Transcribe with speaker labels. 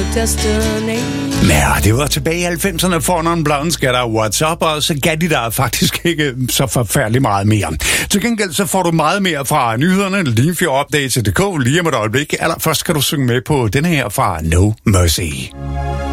Speaker 1: destination.
Speaker 2: Ja, det var tilbage i 90'erne for Non Blonde skal der What's Up, og så gav de der faktisk ikke så forfærdeligt meget mere. Til gengæld så får du meget mere fra nyhederne, Limfjord Update.dk lige om et øjeblik. Allerførst skal du synge med på den her fra No Mercy.